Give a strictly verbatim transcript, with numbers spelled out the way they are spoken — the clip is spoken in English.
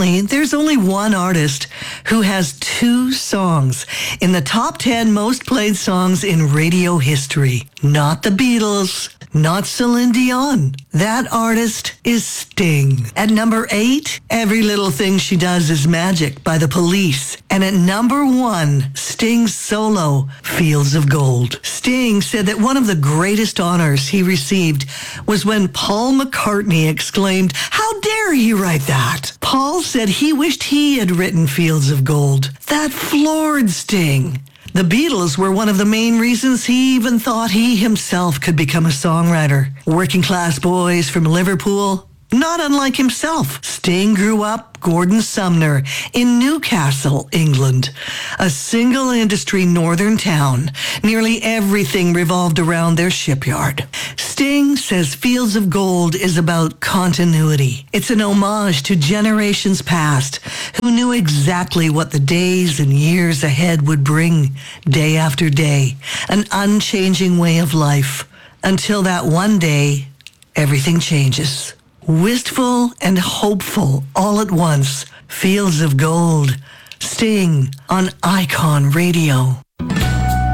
Apparently, there's only one artist who has two songs in the top ten most played songs in radio history. Not the Beatles, not Celine Dion. That artist is Sting. At number eight, Every Little Thing She Does Is Magic by The Police. And at number one, Sting's solo, Fields of Gold. Sting said that one of the greatest honors he received was when Paul McCartney exclaimed, "How dare he write that?" Paul said he wished he had written Fields of Gold. That floored Sting. The Beatles were one of the main reasons he even thought he himself could become a songwriter. Working class boys from Liverpool, not unlike himself. Sting grew up Gordon Sumner in Newcastle, England, a single industry northern town. Nearly everything revolved around their shipyard. Sting says Fields of Gold is about continuity. It's an homage to generations past who knew exactly what the days and years ahead would bring, day after day, an unchanging way of life, until that one day, everything changes. Wistful and hopeful all at once. Fields of Gold. Sting on Icon Radio.